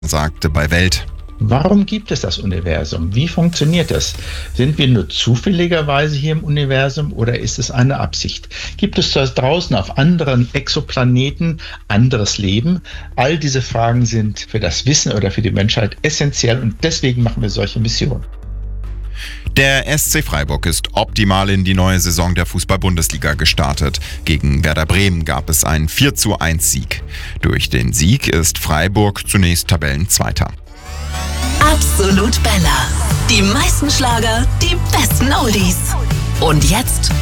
sagte bei Welt: Warum gibt es das Universum? Wie funktioniert das? Sind wir nur zufälligerweise hier im Universum oder ist es eine Absicht? Gibt es da draußen auf anderen Exoplaneten anderes Leben? All diese Fragen sind für das Wissen oder für die Menschheit essentiell und deswegen machen wir solche Missionen. Der SC Freiburg ist optimal in die neue Saison der Fußball-Bundesliga gestartet. Gegen Werder Bremen gab es einen 4:1 Sieg. Durch den Sieg ist Freiburg zunächst Tabellenzweiter. Absolut Bella. Die meisten Schlager, die besten Oldies. Und jetzt